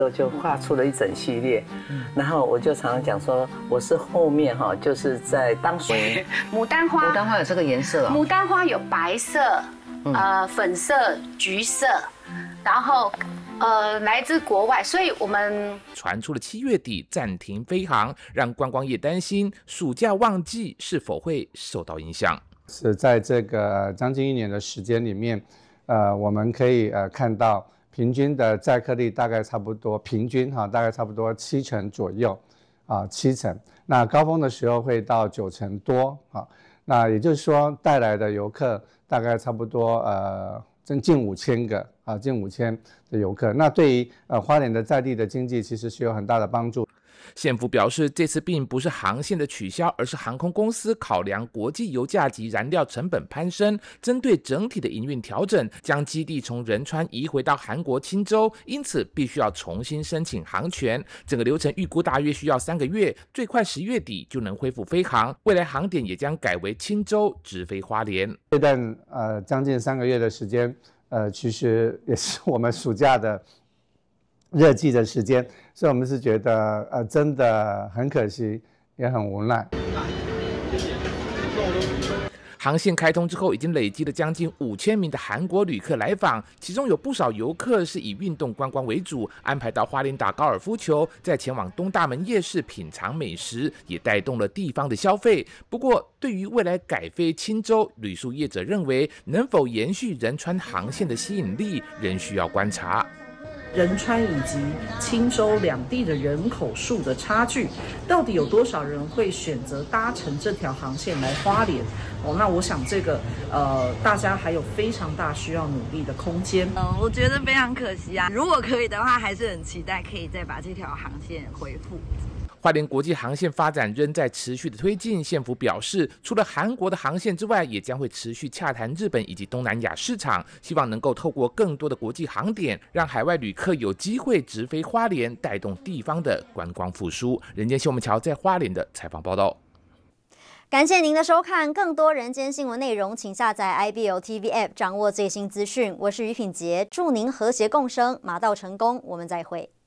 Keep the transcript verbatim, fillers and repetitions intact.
就画出了一整系列，然后我就常常讲说，我是后面哈，就是在当时牡丹花， 牡丹花有这个颜色哦。 牡丹花有白色、呃粉色、橘色，然后呃来自国外，所以我们传出了七月底暂停飞航，让观光业担心暑假旺季是否会受到影响。 是在这个将近一年的时间里面，呃，我们可以呃看到。平均的载客率大概差不多，平均哈大概差不多七成左右，啊七成。那高峰的时候会到九成多啊。那也就是说带来的游客大概差不多呃近近五千个啊，近五千的游客。那对于呃花莲的在地的经济其实是有很大的帮助。 县府表示，这次并不是航线的取消，而是航空公司考量国际油价及燃料成本攀升，针对整体的营运调整，将基地从仁川移回到韩国钦州，因此必须要重新申请航权。整个流程预估大约需要三个月，最快十月底就能恢复飞航。未来航点也将改为钦州直飞花莲。 这段呃将近三个月的时间，呃，其实也是我们暑假的热季的时间，所以我们是觉得呃真的很可惜，也很无奈。 航线开通之后，已经累积了将近五千名的韩国旅客来访，其中有不少游客是以运动观光为主，安排到花莲打高尔夫球，再前往东大门夜市品尝美食，也带动了地方的消费。不过，对于未来改飞钦州，旅宿业者认为能否延续仁川航线的吸引力，仍需要观察。 仁川以及钦州两地的人口数的差距，到底有多少人会选择搭乘这条航线来花莲？哦，那我想这个呃，大家还有非常大需要努力的空间。 嗯，我觉得非常可惜啊。如果可以的话，还是很期待可以再把这条航线恢复。 花莲国际航线发展仍在持续的推进，县府表示，除了韩国的航线之外，也将会持续洽谈日本以及东南亚市场，希望能够透过更多的国际航点，让海外旅客有机会直飞花莲，带动地方的观光复苏。人间新闻桥在花莲的采访报道。 感谢您的收看，更多人间新闻内容，请下载 I B L T V App， 掌握最新资讯。我是于品杰，祝您和谐共生，马到成功，我们再会。